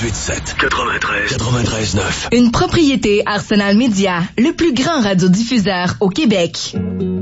98.7. 93.9. Une propriété Arsenal Média, le plus grand radiodiffuseur au Québec.